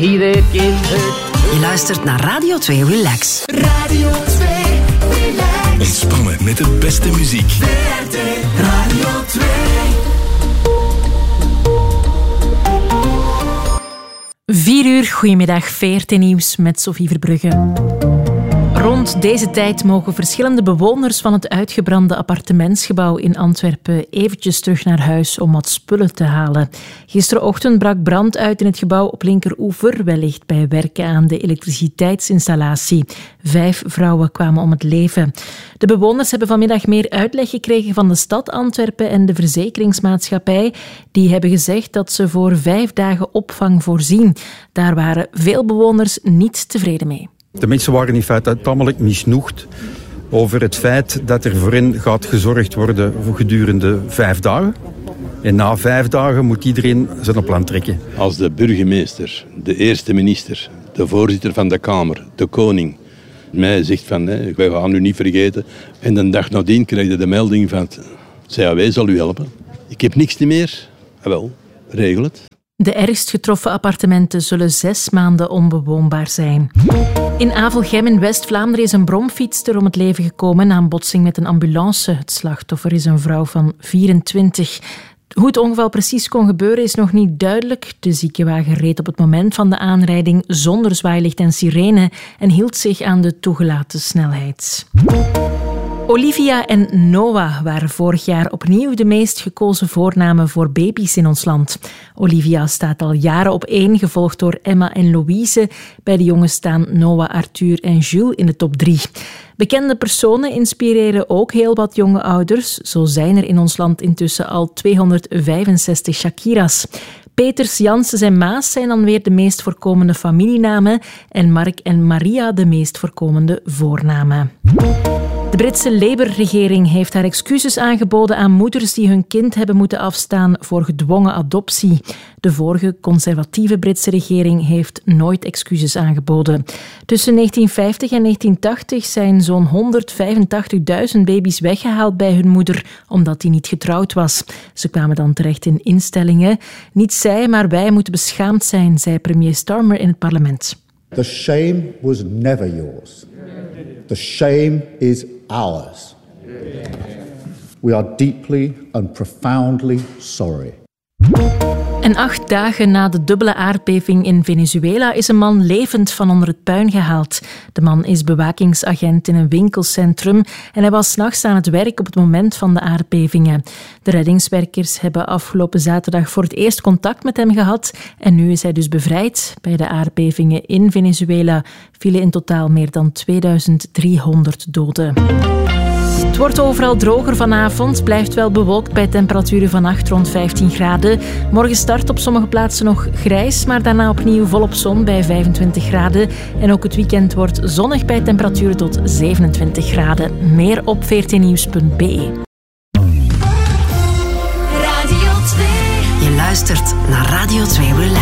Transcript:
Je luistert naar Radio 2 Relax. Radio 2 Relax. Ontspannen met de beste muziek. VRT Radio 2. 4 uur, goedemiddag, VRT Nieuws met Sophie Verbrugge. Rond deze tijd mogen verschillende bewoners van het uitgebrande appartementsgebouw in Antwerpen eventjes terug naar huis om wat spullen te halen. Gisterenochtend brak brand uit in het gebouw op Linkeroever, wellicht bij werken aan de elektriciteitsinstallatie. 5 vrouwen kwamen om het leven. De bewoners hebben vanmiddag meer uitleg gekregen van de stad Antwerpen en de verzekeringsmaatschappij. Die hebben gezegd dat ze voor 5 dagen opvang voorzien. Daar waren veel bewoners niet tevreden mee. De mensen waren in feite tamelijk misnoegd over het feit dat er voor hen gaat gezorgd worden voor gedurende 5 dagen. En na 5 dagen moet iedereen zijn plan trekken. Als de burgemeester, de eerste minister, de voorzitter van de Kamer, de koning, mij zegt van, wij gaan u niet vergeten. En de dag nadien krijg je de melding van, CAW zal u helpen. Ik heb niks meer. Wel, regel het. De ergst getroffen appartementen zullen 6 maanden onbewoonbaar zijn. In Avelgem in West-Vlaanderen is een bromfietster om het leven gekomen na een botsing met een ambulance. Het slachtoffer is een vrouw van 24. Hoe het ongeval precies kon gebeuren is nog niet duidelijk. De ziekenwagen reed op het moment van de aanrijding zonder zwaailicht en sirene en hield zich aan de toegelaten snelheid. Olivia en Noah waren vorig jaar opnieuw de meest gekozen voornamen voor baby's in ons land. Olivia staat al jaren op 1, gevolgd door Emma en Louise. Bij de jongens staan Noah, Arthur en Jules in de top 3. Bekende personen inspireren ook heel wat jonge ouders. Zo zijn er in ons land intussen al 265 Shakira's. Peters, Janssens en Maas zijn dan weer de meest voorkomende familienamen en Mark en Maria de meest voorkomende voornamen. De Britse Labour-regering heeft haar excuses aangeboden aan moeders die hun kind hebben moeten afstaan voor gedwongen adoptie. De vorige conservatieve Britse regering heeft nooit excuses aangeboden. Tussen 1950 en 1980 zijn zo'n 185.000 baby's weggehaald bij hun moeder, omdat die niet getrouwd was. Ze kwamen dan terecht in instellingen. Niet zij, maar wij moeten beschaamd zijn, zei premier Starmer in het parlement. The shame was never yours. The shame is ours. We are deeply and profoundly sorry. En 8 dagen na de dubbele aardbeving in Venezuela is een man levend van onder het puin gehaald. De man is bewakingsagent in een winkelcentrum en hij was 's nachts aan het werk op het moment van de aardbevingen. De reddingswerkers hebben afgelopen zaterdag voor het eerst contact met hem gehad en nu is hij dus bevrijd. Bij de aardbevingen in Venezuela vielen in totaal meer dan 2300 doden. Het wordt overal droger vanavond, blijft wel bewolkt bij temperaturen vannacht rond 15 graden. Morgen start op sommige plaatsen nog grijs, maar daarna opnieuw volop zon bij 25 graden. En ook het weekend wordt zonnig bij temperaturen tot 27 graden. Meer op vrtnieuws.be. Je luistert naar Radio 2 Relax.